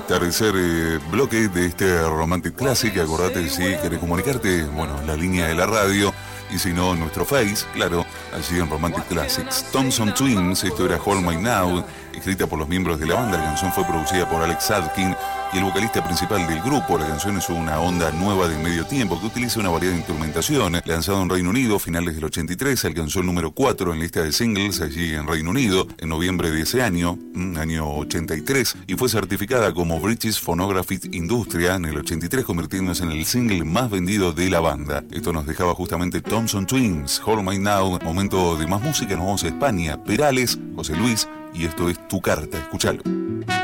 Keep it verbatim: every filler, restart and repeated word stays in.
tercer eh, bloque de este Romantic Classic. Acordate, si querés comunicarte, bueno, la línea de la radio, y si no, nuestro Face, claro, allí en Romantic Classics. Thompson Twins, esto era Hold My Now, escrita por los miembros de la banda. La canción fue producida por Alex Adkin y el vocalista principal del grupo. La canción es una onda nueva de medio tiempo que utiliza una variedad de instrumentación. Lanzado en Reino Unido a finales del ochenta y tres, alcanzó el número cuatro en lista de singles allí en Reino Unido en noviembre de ese año, año ochenta y tres, y fue certificada como British Phonographic Industria en el ochenta y tres, convirtiéndose en el single más vendido de la banda. Esto nos dejaba justamente Thompson Twins, Hold My Now. Momento de más música, nos vamos a España. Perales, José Luis, y esto es Tu Carta, escúchalo.